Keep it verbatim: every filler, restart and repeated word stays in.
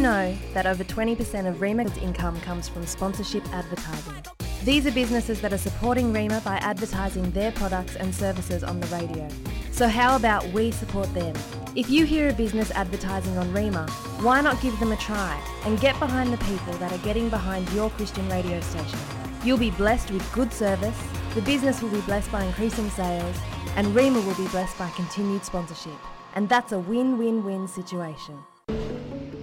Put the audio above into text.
know that over twenty percent of Rema's income comes from sponsorship advertising? These are businesses that are supporting Rema by advertising their products and services on the radio. So how about we support them? If you hear a business advertising on Rema, why not give them a try and get behind the people that are getting behind your Christian radio station? You'll be blessed with good service, the business will be blessed by increasing sales, and Rema will be blessed by continued sponsorship. And that's a win-win-win situation.